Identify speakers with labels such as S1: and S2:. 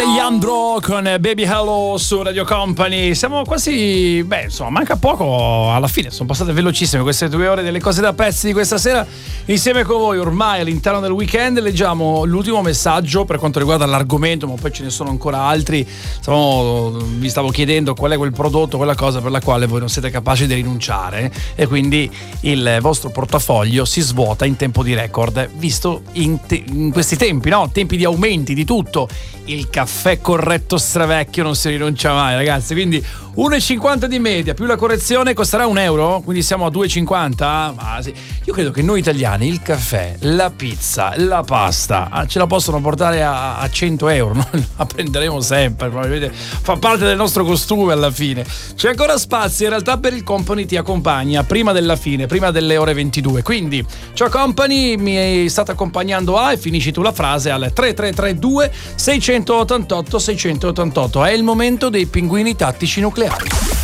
S1: Leandro con Baby Hello su Radio Company. Siamo quasi, manca poco alla fine. Sono passate velocissime queste 2 ore delle cose da pezzi di questa sera. Insieme con voi ormai all'interno del weekend leggiamo l'ultimo messaggio per quanto riguarda l'argomento, ma poi ce ne sono ancora altri. Vi stavo chiedendo qual è quel prodotto, quella cosa per la quale voi non siete capaci di rinunciare e quindi il vostro portafoglio si svuota in tempo di record, visto in questi tempi, no? Tempi di aumenti di tutto. Il caffè corretto stravecchio non si rinuncia mai, ragazzi, quindi 1,50 di media più la correzione costerà €1, quindi siamo a 2,50. Ma sì. Io credo che noi italiani il caffè, la pizza, la pasta ce la possono portare a €100, noi la prenderemo sempre, probabilmente fa parte del nostro costume alla fine. C'è ancora spazio in realtà per il Company ti accompagna prima della fine, prima delle ore 22, quindi ciao Company, mi state accompagnando e finisci tu la frase al 3332 688 688. È il momento dei pinguini tattici nucleari.